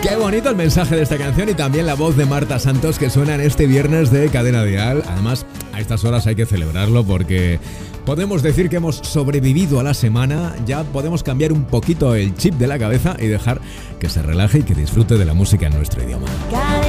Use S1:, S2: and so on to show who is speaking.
S1: Qué bonito el mensaje de esta canción y también la voz de Marta Santos que suena en este viernes de Cadena Dial. Además, a estas horas hay que celebrarlo porque podemos decir que hemos sobrevivido a la semana. Ya podemos cambiar un poquito el chip de la cabeza y dejar que se relaje y que disfrute de la música en nuestro idioma.